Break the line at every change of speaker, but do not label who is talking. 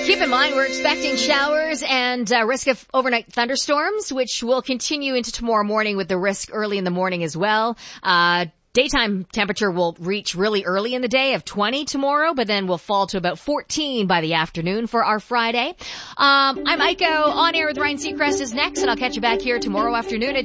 Keep in mind, we're expecting showers and risk of overnight thunderstorms, which will continue into tomorrow morning with the risk early in the morning as well. Daytime temperature will reach really early in the day of 20 tomorrow, but then will fall to about 14 by the afternoon for our Friday. I'm Aiko. On Air with Ryan Seacrest is next, and I'll catch you back here tomorrow afternoon at